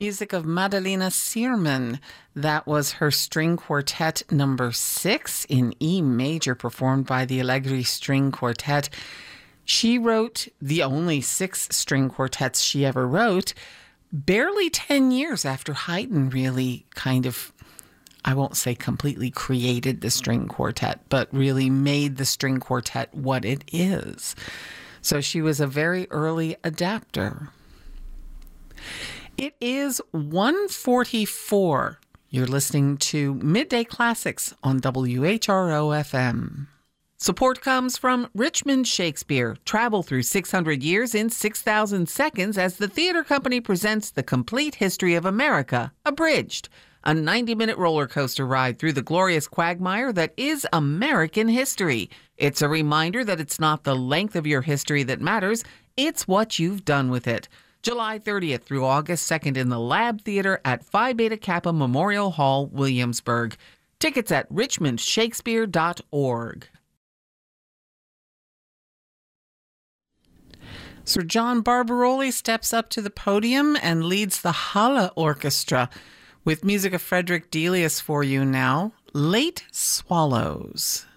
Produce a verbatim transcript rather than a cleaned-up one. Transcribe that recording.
Music of Madalena Searman. That was her string quartet number six in E major, performed by the Allegri String Quartet. She wrote the only six string quartets she ever wrote, barely ten years after Haydn really kind of, I won't say completely created the string quartet, but really made the string quartet what it is. So she was a very early adapter. It is one forty-four. You're listening to Midday Classics on W H R O F M. Support comes from Richmond Shakespeare. Travel through six hundred years in six thousand seconds as the theater company presents The Complete History of America, Abridged, a ninety-minute roller coaster ride through the glorious quagmire that is American history. It's a reminder that it's not the length of your history that matters, it's what you've done with it. July thirtieth through August second in the Lab Theater at Phi Beta Kappa Memorial Hall, Williamsburg. Tickets at richmond shakespeare dot org. Sir John Barbaroli steps up to the podium and leads the Halle Orchestra with music of Frederick Delius for you now, Late Swallows.